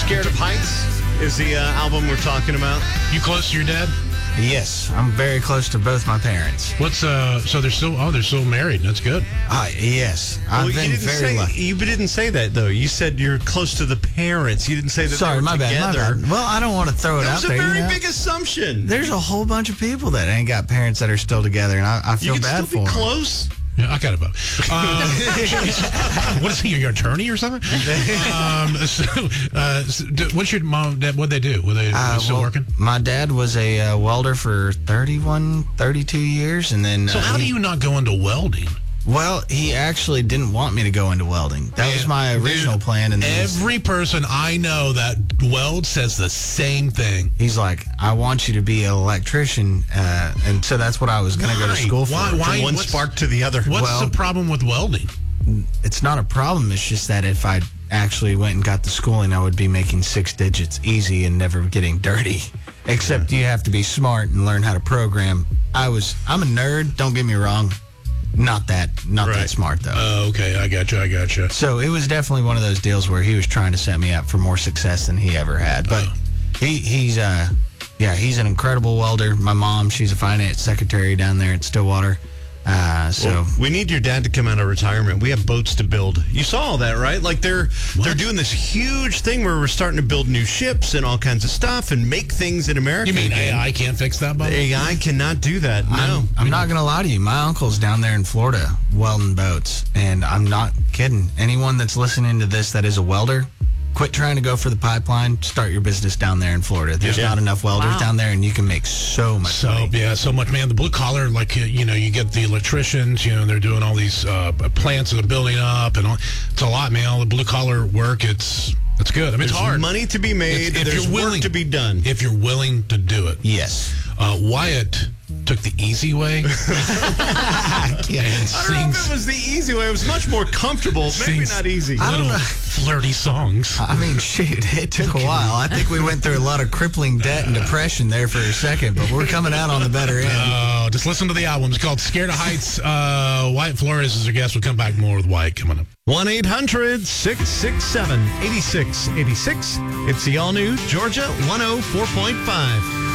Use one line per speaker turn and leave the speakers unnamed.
Scared of Heights is the album we're talking about.
You close to your dad?
Yes, I'm very close to both my parents.
What's so they're still married. That's good.
Yes, I've been very lucky.
You didn't say that though. You said you're close to the parents. You didn't say that.
Sorry,
they were
my
together.
bad. Well, I don't want to throw it out there.
That was a very big assumption.
There's a whole bunch of people that ain't got parents that are still together, and I feel bad for them.
You can still be close.
Yeah, I got a vote. What is he, your attorney or something? What's your mom, dad, what'd they do? Were they still working?
My dad was a welder for 31, 32 years, and then...
So how do you not go into welding?
Well, he actually didn't want me to go into welding. That was my original plan. And
every person I know that welds says the same thing.
He's like, I want you to be an electrician. And so that's what I was going to go to school for.
Why? One spark to the other.
What's the problem with welding?
It's not a problem. It's just that if I actually went and got the schooling, I would be making 6 digits easy and never getting dirty. Except you have to be smart and learn how to program. I'm a nerd, don't get me wrong. Not that smart, though.
Oh, okay. I gotcha.
So it was definitely one of those deals where he was trying to set me up for more success than he ever had. But he's an incredible welder. My mom, she's a finance secretary down there at Stillwater.
We need your dad to come out of retirement. We have boats to build. You saw all that, right? Like they're doing this huge thing where we're starting to build new ships and all kinds of stuff and make things in America.
You mean AI can't fix that, Bob?
AI cannot do that. No.
I'm not going to lie to you. My uncle's down there in Florida welding boats, and I'm not kidding. Anyone that's listening to this that is a welder, quit trying to go for the pipeline. Start your business down there in Florida. There's not enough welders down there, and you can make so much money.
Yeah, so much, man. The blue collar, like, you get the electricians, they're doing all these plants that are building up, and it's a lot, man. All the blue collar work, it's good. I mean, it's hard.
Money to be made. There's work to be done.
If you're willing to do it.
Yes.
Wyatt took the easy way.
I don't know if it was the easy way. It was much more comfortable. Maybe not easy.
Little flirty songs.
I mean, shoot, it took a while. I think we went through a lot of crippling debt and depression there for a second, but we're coming out on the better end.
Just listen to the album. It's called Scared of Heights. Wyatt Flores is our guest. We'll come back more with Wyatt coming up.
1-800-667-8686. It's the all-new Georgia 104.5.